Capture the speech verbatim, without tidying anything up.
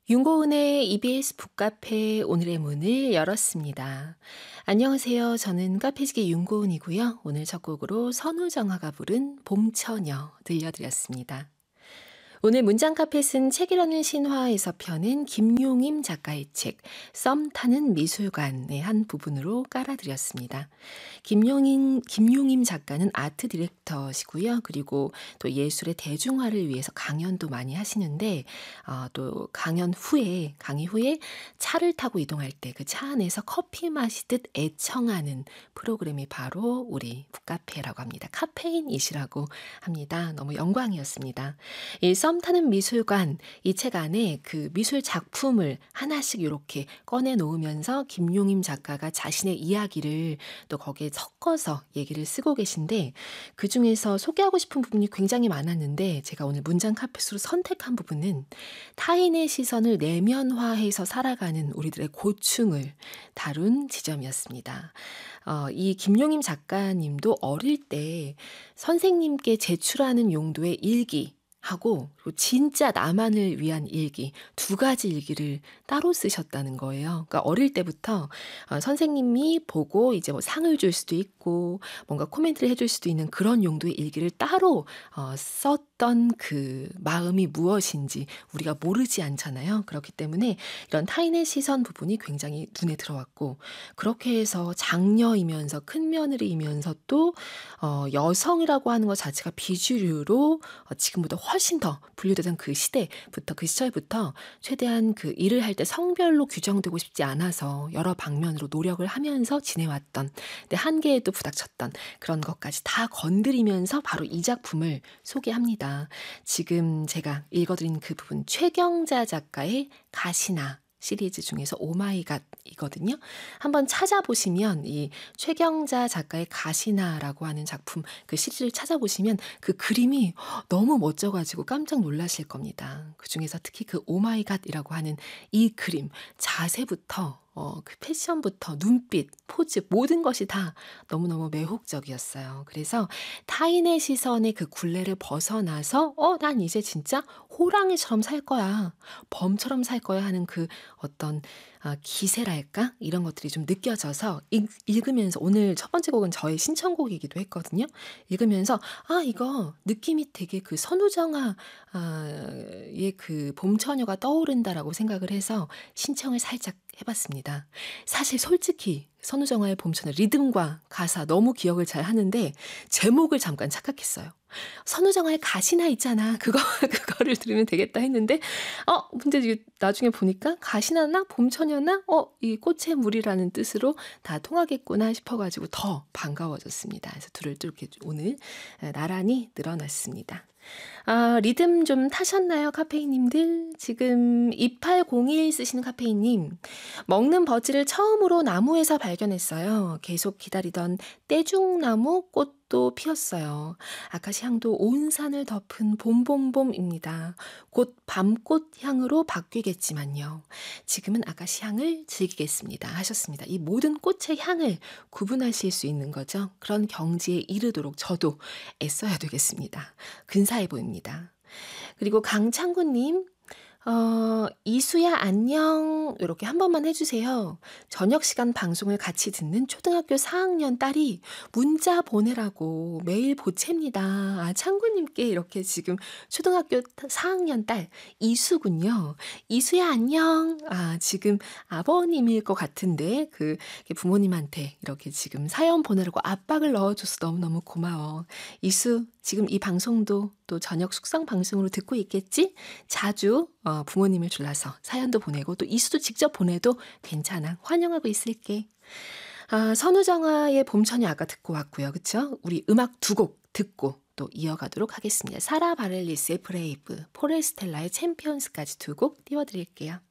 윤고은의 이비에스 북카페 오늘의 문을 열었습니다. 안녕하세요. 저는 카페지기 윤고은이고요. 오늘 첫 곡으로 선우정아가 부른 봄처녀 들려드렸습니다. 오늘 문장 카페 쓴 책이라는 신화에서 펴낸 김용임 작가의 책 썸 타는 미술관의 한 부분으로 깔아드렸습니다. 김용임, 김용임 작가는 아트 디렉터시고요. 그리고 또 예술의 대중화를 위해서 강연도 많이 하시는데 어, 또 강연 후에 강의 후에 차를 타고 이동할 때 그 차 안에서 커피 마시듯 애청하는 프로그램이 바로 우리 북카페라고 합니다. 카페인이시라고 합니다. 너무 영광이었습니다. 이 썸 타는 미술관 이 책 안에 그 미술 작품을 하나씩 이렇게 꺼내 놓으면서 김용임 작가가 자신의 이야기를 또 거기에 섞어서 얘기를 쓰고 계신데 그중에서 소개하고 싶은 부분이 굉장히 많았는데 제가 오늘 문장 카페스로 선택한 부분은 타인의 시선을 내면화해서 살아가는 우리들의 고충을 다룬 지점이었습니다. 어, 이 김용임 작가님도 어릴 때 선생님께 제출하는 용도의 일기 하고 그리고 진짜 나만을 위한 일기 두 가지 일기를 따로 쓰셨다는 거예요. 그러니까 어릴 때부터 어, 선생님이 보고 이제 뭐 상을 줄 수도 있고 뭔가 코멘트를 해줄 수도 있는 그런 용도의 일기를 따로 어, 썼던 그 마음이 무엇인지 우리가 모르지 않잖아요. 그렇기 때문에 이런 타인의 시선 부분이 굉장히 눈에 들어왔고 그렇게 해서 장녀이면서 큰 며느리이면서 또 어, 여성이라고 하는 것 자체가 비주류로 어, 지금보다 훨씬 더 분류되던 그 시대부터 그 시절부터 최대한 그 일을 할 때 성별로 규정되고 싶지 않아서 여러 방면으로 노력을 하면서 지내왔던 근데 한계에도 부닥쳤던 그런 것까지 다 건드리면서 바로 이 작품을 소개합니다. 지금 제가 읽어드린 그 부분 최경자 작가의 가시나 시리즈 중에서 오마이갓이거든요. 한번 찾아보시면 이 최경자 작가의 가시나라고 하는 작품 그 시리즈를 찾아보시면 그 그림이 너무 멋져가지고 깜짝 놀라실 겁니다. 그중에서 특히 그 오마이갓이라고 하는 이 그림 자세부터 어, 그 패션부터 눈빛, 포즈 모든 것이 다 너무너무 매혹적이었어요. 그래서 타인의 시선의 그 굴레를 벗어나서 어, 난 이제 진짜 호랑이처럼 살 거야. 범처럼 살 거야 하는 그 어떤 아, 기세랄까? 이런 것들이 좀 느껴져서 읽, 읽으면서 오늘 첫 번째 곡은 저의 신청곡이기도 했거든요. 읽으면서 아 이거 느낌이 되게 그 선우정아의 그 봄처녀가 떠오른다라고 생각을 해서 신청을 살짝 해봤습니다. 사실 솔직히 선우정아의 봄처녀 리듬과 가사 너무 기억을 잘 하는데 제목을 잠깐 착각했어요. 선우정아의 가시나 있잖아. 그거, 그거를 들으면 되겠다 했는데, 어, 근데 나중에 보니까 가시나나 봄처녀나, 어, 이 꽃의 물이라는 뜻으로 다 통하겠구나 싶어가지고 더 반가워졌습니다. 그래서 둘을 또 이렇게 오늘 나란히 늘어났습니다. 아, 리듬 좀 타셨나요, 카페인님들? 지금 이팔공일 쓰시는 카페인님, 먹는 버지를 처음으로 나무에서 발견했어요. 계속 기다리던 떼죽나무 꽃도 피었어요. 아카시 향도 온 산을 덮은 봄봄봄입니다. 곧 밤꽃 향으로 바뀌겠지만요. 지금은 아카시 향을 즐기겠습니다. 하셨습니다. 이 모든 꽃의 향을 구분하실 수 있는 거죠. 그런 경지에 이르도록 저도 애써야 되겠습니다. 근사해 보입니다. 그리고 강창구님, 어, 이수야 안녕 이렇게 한 번만 해주세요. 저녁 시간 방송을 같이 듣는 초등학교 사 학년 딸이 문자 보내라고 매일 보챕니다. 아, 창구님께 이렇게 지금 초등학교 사 학년 딸 이수군요. 이수야 안녕. 아, 지금 아버님일 것 같은데 그 부모님한테 이렇게 지금 사연 보내라고 압박을 넣어줘서 너무너무 고마워. 이수 지금 이 방송도 또 저녁 숙성 방송으로 듣고 있겠지? 자주 어, 부모님을 졸라서 사연도 보내고 또 이수도 직접 보내도 괜찮아. 환영하고 있을게. 아, 선우정아의 봄처녀 아까 듣고 왔고요. 그쵸? 우리 음악 두 곡 듣고 또 이어가도록 하겠습니다. 사라 바렐리스의 브레이브, 포레스텔라의 챔피언스까지 두 곡 띄워드릴게요.